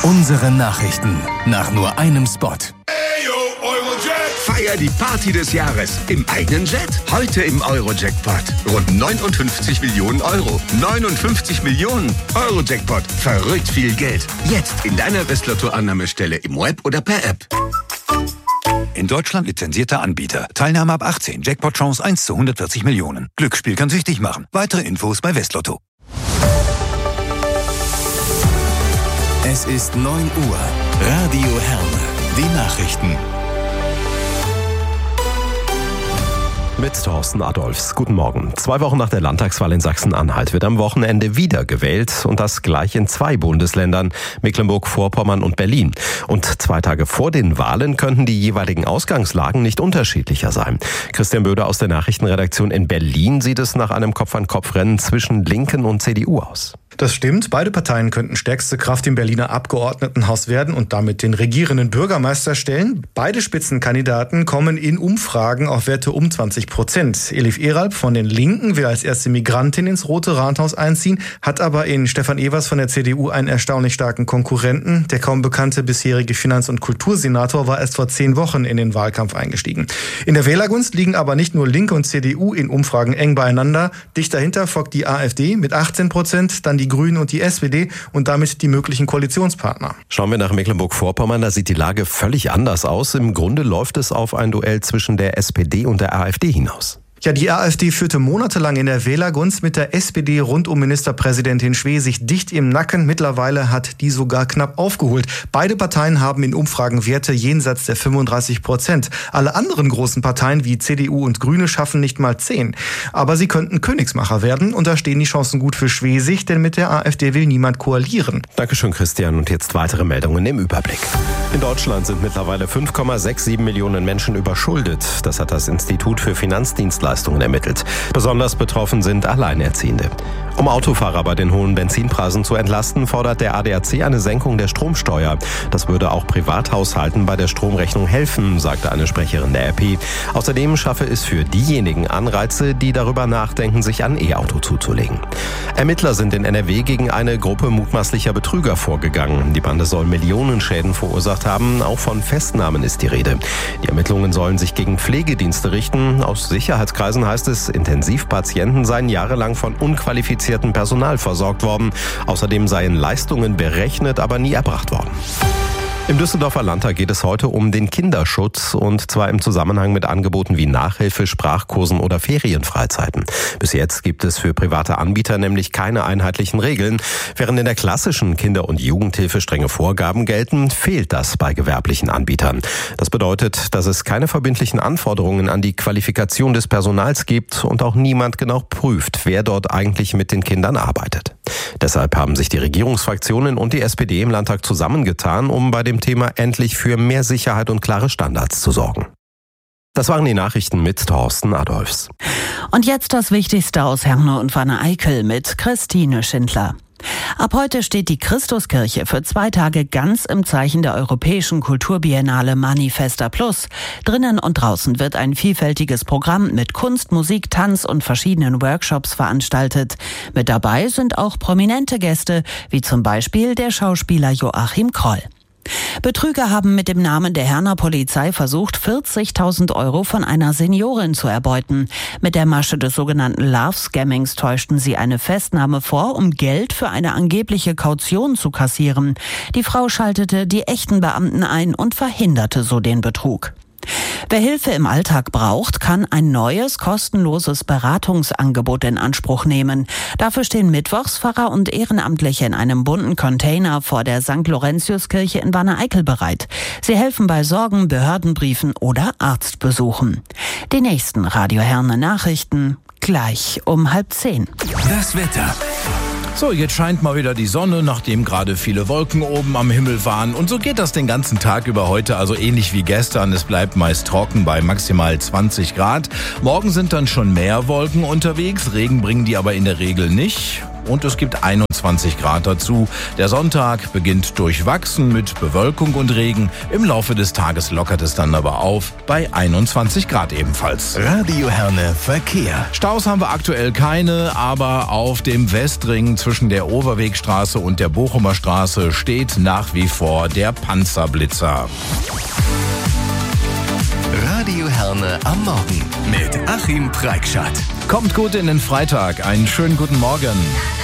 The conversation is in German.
Unsere Nachrichten nach nur einem Spot. Feier die Party des Jahres im eigenen Jet. Heute im Euro-Jackpot. Rund 59 Millionen Euro. 59 Millionen Euro-Jackpot. Verrückt viel Geld. Jetzt in deiner Westlotto-Annahmestelle im Web oder per App. In Deutschland lizenzierter Anbieter. Teilnahme ab 18. Jackpot-Chance 1 zu 140 Millionen. Glücksspiel kann süchtig machen. Weitere Infos bei Westlotto. Es ist 9 Uhr. Radio Herne. Die Nachrichten. Mit Thorsten Adolfs. Guten Morgen. 2 Wochen nach der Landtagswahl in Sachsen-Anhalt wird am Wochenende wieder gewählt und das gleich in 2 Bundesländern, Mecklenburg-Vorpommern und Berlin. Und 2 Tage vor den Wahlen könnten die jeweiligen Ausgangslagen nicht unterschiedlicher sein. Christian Böder aus der Nachrichtenredaktion in Berlin sieht es nach einem Kopf-an-Kopf-Rennen zwischen Linken und CDU aus. Das stimmt. Beide Parteien könnten stärkste Kraft im Berliner Abgeordnetenhaus werden und damit den regierenden Bürgermeister stellen. Beide Spitzenkandidaten kommen in Umfragen auf Werte um 20%. Elif Eralp von den Linken will als erste Migrantin ins Rote Rathaus einziehen, hat aber in Stefan Evers von der CDU einen erstaunlich starken Konkurrenten. Der kaum bekannte bisherige Finanz- und Kultursenator war erst vor 10 Wochen in den Wahlkampf eingestiegen. In der Wählergunst liegen aber nicht nur Linke und CDU in Umfragen eng beieinander. Dicht dahinter folgt die AfD mit 18%, dann die Grünen und die SPD und damit die möglichen Koalitionspartner. Schauen wir nach Mecklenburg-Vorpommern, da sieht die Lage völlig anders aus. Im Grunde läuft es auf ein Duell zwischen der SPD und der AfD hinaus. Ja, die AfD führte monatelang in der Wählergunst mit der SPD rund um Ministerpräsidentin Schwesig dicht im Nacken. Mittlerweile hat die sogar knapp aufgeholt. Beide Parteien haben in Umfragen Werte jenseits der 35%. Alle anderen großen Parteien wie CDU und Grüne schaffen nicht mal 10. Aber sie könnten Königsmacher werden und da stehen die Chancen gut für Schwesig, denn mit der AfD will niemand koalieren. Dankeschön, Christian. Und jetzt weitere Meldungen im Überblick. In Deutschland sind mittlerweile 5,67 Millionen Menschen überschuldet. Das hat das Institut für Finanzdienstleistungen ermittelt. Besonders betroffen sind Alleinerziehende. Um Autofahrer bei den hohen Benzinpreisen zu entlasten, fordert der ADAC eine Senkung der Stromsteuer. Das würde auch Privathaushalten bei der Stromrechnung helfen, sagte eine Sprecherin der RP. Außerdem schaffe es für diejenigen Anreize, die darüber nachdenken, sich ein E-Auto zuzulegen. Ermittler sind in NRW gegen eine Gruppe mutmaßlicher Betrüger vorgegangen. Die Bande soll Millionenschäden verursacht haben. Auch von Festnahmen ist die Rede. Die Ermittlungen sollen sich gegen Pflegedienste richten. Aus Sicherheitskreisen heißt es, Intensivpatienten seien jahrelang von unqualifiziertem Personal versorgt worden. Außerdem seien Leistungen berechnet, aber nie erbracht worden. Im Düsseldorfer Landtag geht es heute um den Kinderschutz und zwar im Zusammenhang mit Angeboten wie Nachhilfe, Sprachkursen oder Ferienfreizeiten. Bis jetzt gibt es für private Anbieter nämlich keine einheitlichen Regeln. Während in der klassischen Kinder- und Jugendhilfe strenge Vorgaben gelten, fehlt das bei gewerblichen Anbietern. Das bedeutet, dass es keine verbindlichen Anforderungen an die Qualifikation des Personals gibt und auch niemand genau prüft, wer dort eigentlich mit den Kindern arbeitet. Deshalb haben sich die Regierungsfraktionen und die SPD im Landtag zusammengetan, um bei dem Thema endlich für mehr Sicherheit und klare Standards zu sorgen. Das waren die Nachrichten mit Thorsten Adolfs. Und jetzt das Wichtigste aus Herne und Wanne-Eickel mit Christine Schindler. Ab heute steht die Christuskirche für 2 Tage ganz im Zeichen der europäischen Kulturbiennale Manifesta Plus. Drinnen und draußen wird ein vielfältiges Programm mit Kunst, Musik, Tanz und verschiedenen Workshops veranstaltet. Mit dabei sind auch prominente Gäste, wie zum Beispiel der Schauspieler Joachim Kroll. Betrüger haben mit dem Namen der Herner Polizei versucht, 40.000 Euro von einer Seniorin zu erbeuten. Mit der Masche des sogenannten Love-Scammings täuschten sie eine Festnahme vor, um Geld für eine angebliche Kaution zu kassieren. Die Frau schaltete die echten Beamten ein und verhinderte so den Betrug. Wer Hilfe im Alltag braucht, kann ein neues, kostenloses Beratungsangebot in Anspruch nehmen. Dafür stehen mittwochs Pfarrer und Ehrenamtliche in einem bunten Container vor der St. Laurentiuskirche in Wanne-Eickel bereit. Sie helfen bei Sorgen, Behördenbriefen oder Arztbesuchen. Die nächsten Radio Herne Nachrichten gleich um 9:30. Das Wetter. So, jetzt scheint mal wieder die Sonne, nachdem gerade viele Wolken oben am Himmel waren. Und so geht das den ganzen Tag über heute, also ähnlich wie gestern. Es bleibt meist trocken bei maximal 20 Grad. Morgen sind dann schon mehr Wolken unterwegs. Regen bringen die aber in der Regel nicht. und es gibt 21 Grad dazu. Der Sonntag beginnt durchwachsen mit Bewölkung und Regen. Im Laufe des Tages lockert es dann aber auf bei 21 Grad ebenfalls. Radio Herne Verkehr. Staus haben wir aktuell keine, aber auf dem Westring zwischen der Overwegstraße und der Bochumer Straße steht nach wie vor der Panzerblitzer. Radio Herne am Morgen mit Achim Preikschat. Kommt gut in den Freitag. Einen schönen guten Morgen.